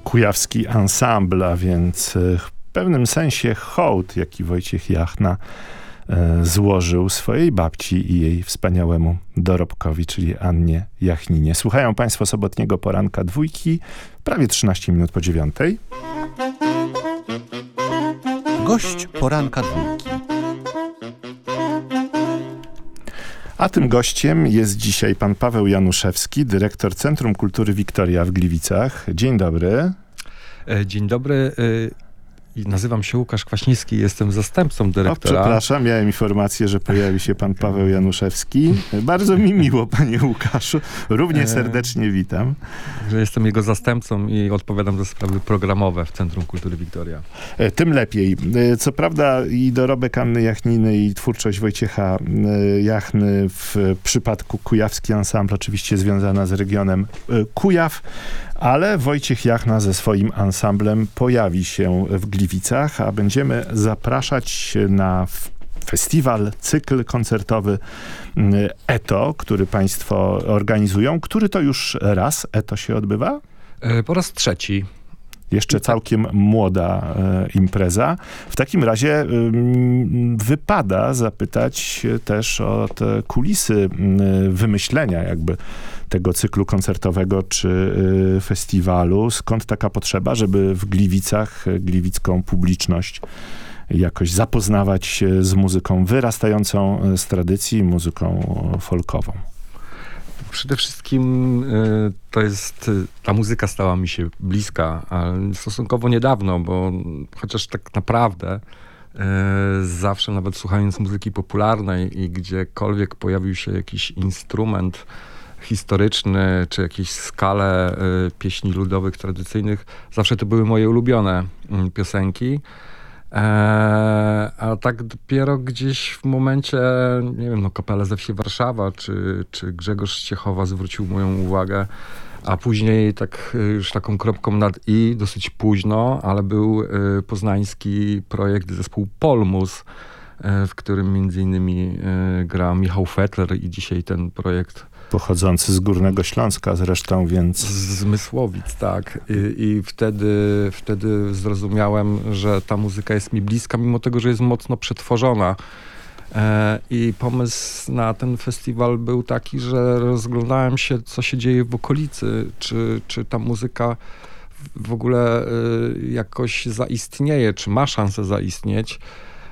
kujawski ensemble, a więc w pewnym sensie hołd, jaki Wojciech Jachna złożył swojej babci i jej wspaniałemu dorobkowi, czyli Annie Jachninie. Słuchają Państwo sobotniego poranka Dwójki, prawie 13 minut po 9:00. Gość poranka Dwójki. A tym gościem jest dzisiaj pan Paweł Januszewski, dyrektor Centrum Kultury Wiktoria w Gliwicach. Dzień dobry. Dzień dobry. Nazywam się Łukasz Kwaśniewski, jestem zastępcą dyrektora. Przepraszam, miałem informację, że pojawi się pan Paweł Januszewski. Bardzo mi miło, panie Łukaszu. Równie serdecznie witam. Że jestem jego zastępcą i odpowiadam za sprawy programowe w Centrum Kultury Wiktoria. Tym lepiej. Co prawda i dorobek Anny Jachniny i twórczość Wojciecha Jachny w przypadku Kujawski Ensemble oczywiście związana z regionem Kujaw, ale Wojciech Jachna ze swoim ansamblem pojawi się w Gliwicach, a będziemy zapraszać na festiwal, cykl koncertowy ETO, który państwo organizują. Który to już raz ETO się odbywa? Po raz trzeci. Jeszcze całkiem młoda impreza. W takim razie wypada zapytać też o te kulisy wymyślenia jakby tego cyklu koncertowego czy festiwalu. Skąd taka potrzeba, żeby w Gliwicach gliwicką publiczność jakoś zapoznawać się z muzyką wyrastającą z tradycji, muzyką folkową? Przede wszystkim ta muzyka stała mi się bliska, ale stosunkowo niedawno, bo chociaż tak naprawdę zawsze nawet słuchając muzyki popularnej i gdziekolwiek pojawił się jakiś instrument historyczny, czy jakieś skale pieśni ludowych, tradycyjnych, zawsze to były moje ulubione piosenki. A tak dopiero gdzieś w momencie, nie wiem, Kapela ze wsi Warszawa, czy Grzegorz Ściechowa zwrócił moją uwagę, a później tak już taką kropką nad i, dosyć późno, ale był poznański projekt zespół Polmus, w którym między innymi gra Michał Fetler i dzisiaj ten projekt pochodzący z Górnego Śląska zresztą, więc... Z Mysłowic, tak. I wtedy zrozumiałem, że ta muzyka jest mi bliska, mimo tego, że jest mocno przetworzona. I pomysł na ten festiwal był taki, że rozglądałem się, co się dzieje w okolicy, czy ta muzyka w ogóle jakoś zaistnieje, czy ma szansę zaistnieć.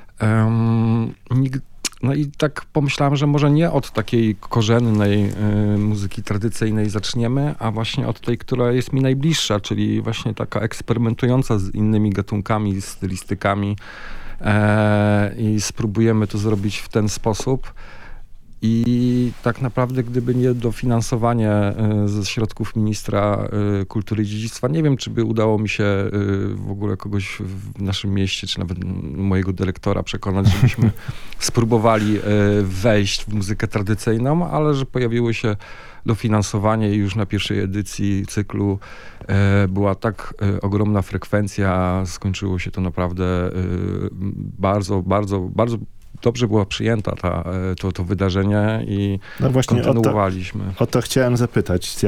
No i tak pomyślałem, że może nie od takiej korzennej muzyki tradycyjnej zaczniemy, a właśnie od tej, która jest mi najbliższa, czyli właśnie taka eksperymentująca z innymi gatunkami, stylistykami i spróbujemy to zrobić w ten sposób. I tak naprawdę, gdyby nie dofinansowanie ze środków ministra kultury i dziedzictwa, nie wiem, czy by udało mi się w ogóle kogoś w naszym mieście, czy nawet mojego dyrektora przekonać, żebyśmy spróbowali wejść w muzykę tradycyjną, ale że pojawiło się dofinansowanie i już na pierwszej edycji cyklu była tak ogromna frekwencja, skończyło się to naprawdę bardzo, bardzo, bardzo dobrze była przyjęta to wydarzenie i no właśnie kontynuowaliśmy. O to chciałem zapytać.